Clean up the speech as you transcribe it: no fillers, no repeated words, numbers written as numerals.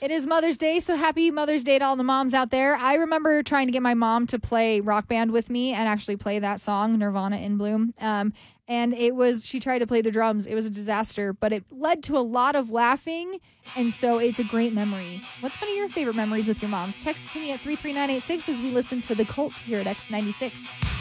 It is Mother's Day, so happy Mother's Day to all the moms out there. I remember trying to get my mom to play Rock Band with me and actually play that song, Nirvana in Bloom. And she tried to play the drums. It was a disaster, but it led to a lot of laughing, and so it's a great memory. What's one of your favorite memories with your moms? Text it to me at 33986 as we listen to The Cult here at X96.